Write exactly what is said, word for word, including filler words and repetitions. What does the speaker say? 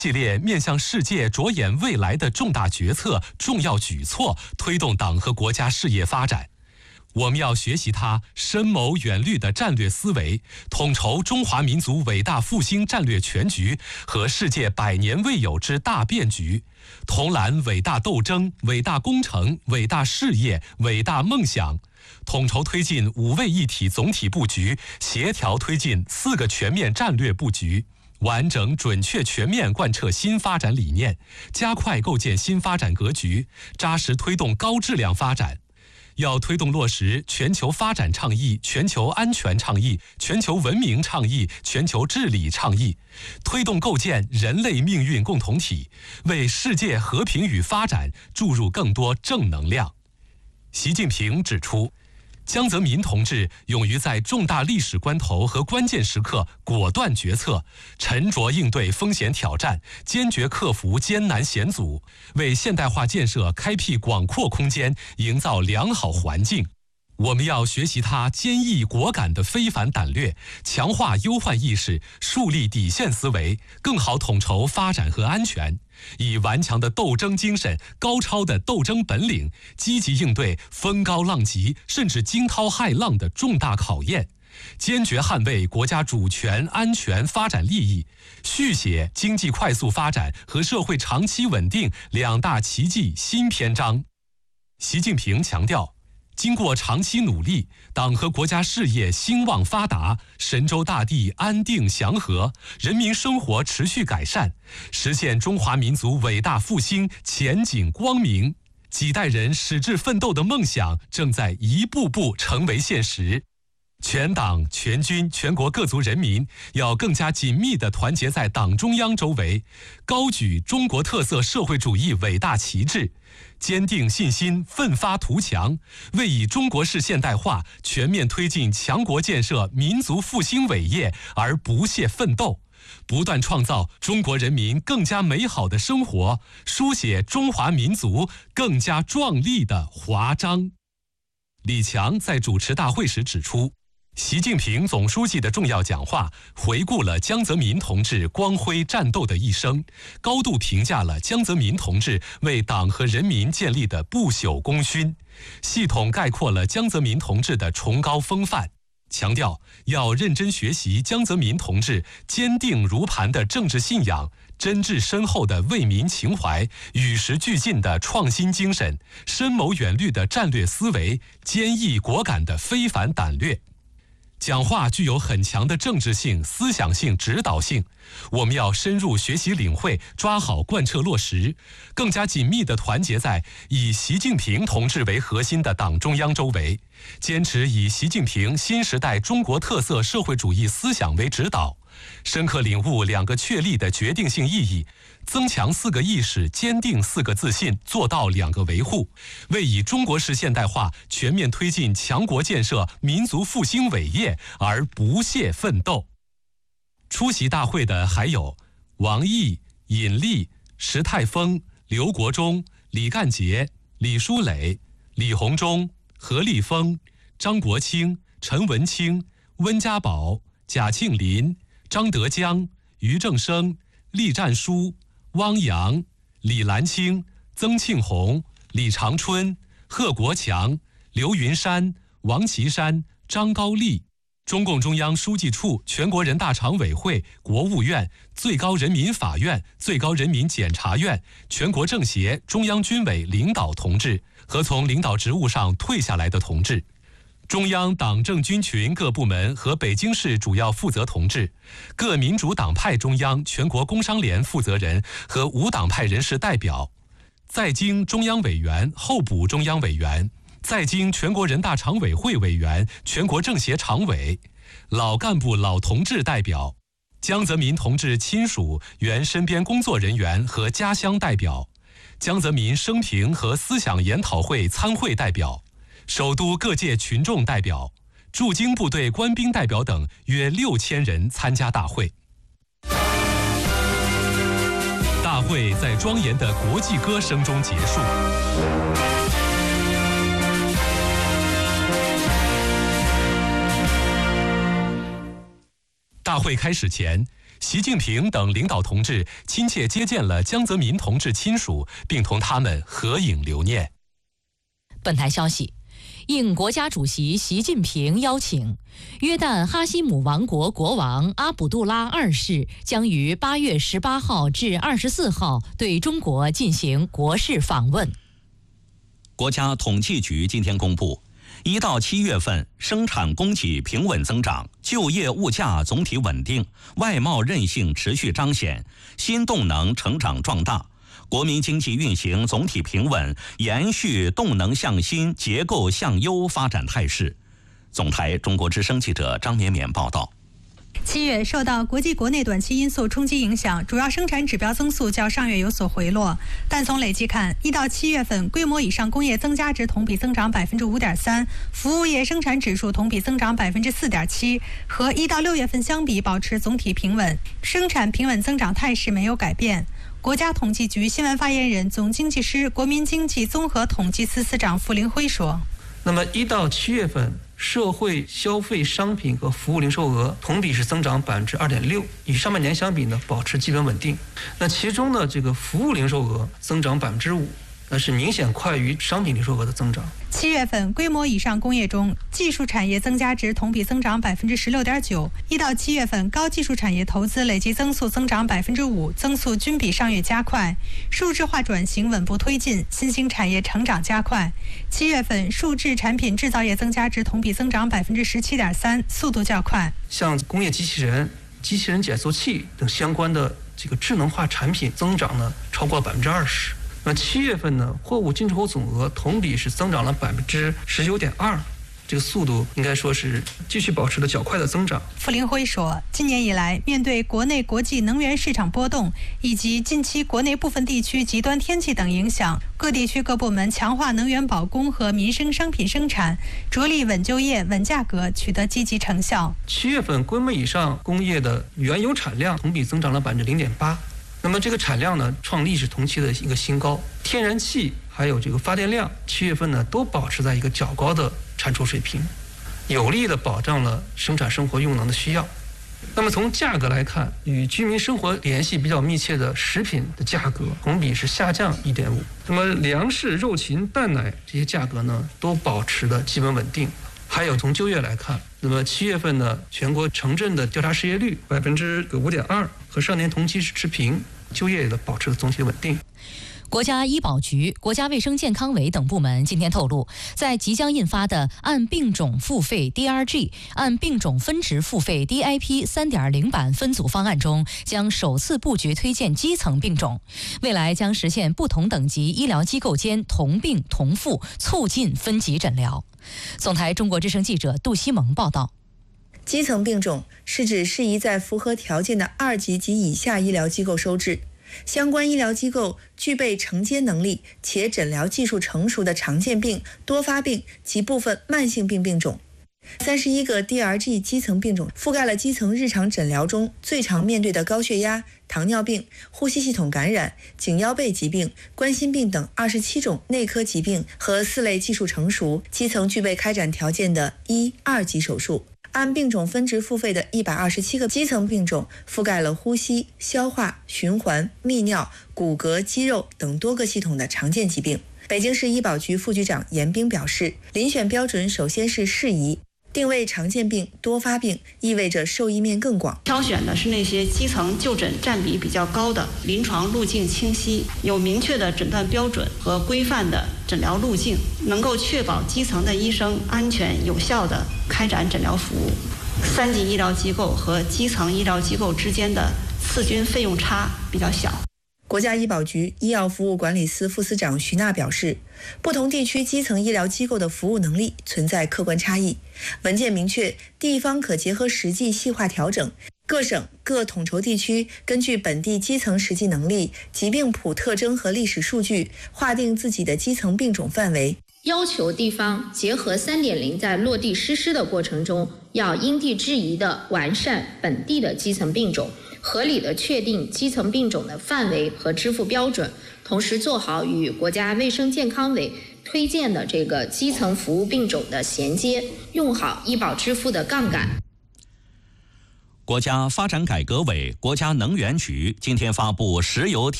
系列面向世界着眼未来的重大决策、重要举措，推动党和国家事业发展。我们要学习他深谋远虑的战略思维，统筹中华民族伟大复兴战略全局和世界百年未有之大变局，统揽伟大斗争、伟大工程、伟大事业、伟大梦想，统筹推进五位一体总体布局，协调推进四个全面战略布局，完整准确全面贯彻新发展理念，加快构建新发展格局，扎实推动高质量发展。要推动落实全球发展倡议、全球安全倡议、全球文明倡议、全球治理倡议，推动构建人类命运共同体，为世界和平与发展注入更多正能量。习近平指出，江泽民同志勇于在重大历史关头和关键时刻果断决策，沉着应对风险挑战，坚决克服艰难险阻，为现代化建设开辟广阔空间，营造良好环境。我们要学习他坚毅果敢的非凡胆略，强化忧患意识，树立底线思维，更好统筹发展和安全，以顽强的斗争精神、高超的斗争本领，积极应对风高浪急甚至惊涛骇浪的重大考验，坚决捍卫国家主权、安全、发展利益，续写经济快速发展和社会长期稳定两大奇迹新篇章。习近平强调，经过长期努力，党和国家事业兴旺发达，神州大地安定祥和，人民生活持续改善，实现中华民族伟大复兴前景光明，几代人矢志奋斗的梦想正在一步步成为现实。全党全军全国各族人民要更加紧密地团结在党中央周围，高举中国特色社会主义伟大旗帜，坚定信心，奋发图强，为以中国式现代化全面推进强国建设、民族复兴伟业而不懈奋斗，不断创造中国人民更加美好的生活，书写中华民族更加壮丽的华章。李强在主持大会时指出，习近平总书记的重要讲话回顾了江泽民同志光辉战斗的一生，高度评价了江泽民同志为党和人民建立的不朽功勋，系统概括了江泽民同志的崇高风范，强调要认真学习江泽民同志坚定如磐的政治信仰、真挚深厚的为民情怀、与时俱进的创新精神、深谋远虑的战略思维、坚毅果敢的非凡胆略。讲话具有很强的政治性、思想性、指导性，我们要深入学习领会，抓好贯彻落实，更加紧密地团结在以习近平同志为核心的党中央周围，坚持以习近平新时代中国特色社会主义思想为指导，深刻领悟两个确立的决定性意义，增强四个意识，坚定四个自信，做到两个维护，为以中国式现代化全面推进强国建设、民族复兴伟业而不懈奋斗。出席大会的还有王毅、尹力、石泰峰、刘国中、李干杰、李书磊、李鸿忠、何立峰、张国清、陈文清、温家宝、贾庆林、张德江、俞正声、栗战书、汪洋、李兰清、曾庆红、李长春、贺国强、刘云山、王岐山、张高丽，中共中央书记处、全国人大常委会、国务院、最高人民法院、最高人民检察院、全国政协、中央军委领导同志和从领导职务上退下来的同志，中央党政军群各部门和北京市主要负责同志，各民主党派中央、全国工商联负责人和无党派人士代表，在京中央委员、候补中央委员，在京全国人大常委会委员、全国政协常委，老干部老同志代表，江泽民同志亲属、原身边工作人员和家乡代表，江泽民生平和思想研讨会参会代表，首都各界群众代表，驻京部队官兵代表等约六千人参加大会。大会在庄严的国际歌声中结束。大会开始前， 习近平等领导同志亲切接见了江泽民同志亲属，并同他们合影留念。 本台消息，应国家主席习近平邀请，约旦哈希姆王国国王阿卜杜拉二世将于八月十八号至二十四号对中国进行国事访问。 国家统计局今天公布，一到七月份生产供给平稳增长，就业物价总体稳定，外贸韧性持续彰显，新动能成长壮大，国民经济运行总体平稳，延续动能向新、结构向优发展态势。总台中国之声记者张绵绵报道。 七月受到国际国内短期因素冲击影响，主要生产指标增速较上月有所回落，但从累计看，一到七月份规模以上工业增加值同比增长百分之五点三，服务业生产指数同比增长百分之四点七，和一到六月份相比保持总体平稳，生产平稳增长态势没有改变。国家统计局新闻发言人、总经济师、国民经济综合统计司司长傅林辉说：“ 那么一到七月份。”社会消费商品和服务零售额同比是增长百分之二点六，与上半年相比呢，保持基本稳定。那其中呢，这个服务零售额增长百分之五，那是明显快于商品零售额的增长。 七月份规模以上工业中，技术产业增加值同比增长百分之十六点九。一到七月份，高技术产业投资累计增速增长百分之五，增速均比上月加快。数字化转型稳步推进，新兴产业成长加快。七月份，数制产品制造业增加值同比增长百分之十七点三，速度较快。 像工业机器人、机器人减速器等相关的这个智能化产品增长呢，超过百分之二十。那七月份呢，货物进出口总额同比是增长了百分之十九点二，这个速度应该说是继续保持了较快的增长。 傅林辉说，今年以来，面对国内国际能源市场波动以及近期国内部分地区极端天气等影响，各地区各部门强化能源保供和民生商品生产，着力稳就业、稳价格，取得积极成效。 七月份规模以上工业的原油产量同比增长了百分之零点八。那么这个产量呢，创历史同期的一个新高。天然气还有这个发电量，七月份呢都保持在一个较高的产出水平，有力的保障了生产生活用能的需要。那么从价格来看，与居民生活联系比较密切的食品的价格同比是下降 一点五。那么粮食、肉禽、蛋奶这些价格呢，都保持的基本稳定。还有从就业来看，那么七月份呢，全国城镇的调查失业率百分之五点二，和上年同期是持平，就业的保持了总体稳定。 国家医保局、国家卫生健康委等部门今天透露，在即将印发的按病种付费 D R G、按病种分值付费 D I P 三点零 版分组方案中，将首次布局推荐基层病种，未来将实现不同等级医疗机构间同病同付，促进分级诊疗。总台中国之声记者杜西蒙报道。 基层病种是指适宜在符合条件的二级及以下医疗机构收治，相关医疗机构具备承接能力且诊疗技术成熟的常见病、多发病及部分慢性病病种。三十一个 D R G 基层病种覆盖了基层日常诊疗中最常面对的高血压、糖尿病、呼吸系统感染、颈腰背疾病、冠心病等二十七种内科疾病和四类技术成熟、基层具备开展条件的一、二级手术。按病种分值付费的一百二十七个基层病种覆盖了呼吸、消化、循环、泌尿、骨骼、肌肉等多个系统的常见疾病。北京市医保局副局长严冰表示，遴选标准首先是适宜，定位常见病、多发病，意味着受益面更广。 挑选的是那些基层就诊占比比较高的、临床路径清晰、有明确的诊断标准和规范的诊疗路径，能够确保基层的医生安全有效地开展诊疗服务。三级医疗机构和基层医疗机构之间的次均费用差比较小。 国家医保局医药服务管理司副司长徐娜表示，不同地区基层医疗机构的服务能力存在客观差异，文件明确地方可结合实际细化调整，各省各统筹地区根据本地基层实际能力、疾病谱特征和历史数据，划定自己的基层病种范围， 要求地方结合 三点零 在落地实施的过程中，要因地制宜地完善本地的基层病种，合理地确定基层病种的范围和支付标准，同时做好与国家卫生健康委推荐的这个基层服务病种的衔接，用好医保支付的杠杆。 国家发展改革委、国家能源局今天发布石油